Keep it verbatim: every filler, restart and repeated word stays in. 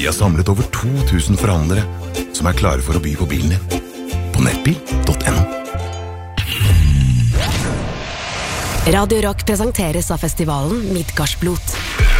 Vi har samlet over to tusen forhandlere som er klare for å by på bilen din. På nettbil punktum no. Radio Rock presenteres av festivalen Midgardsblot.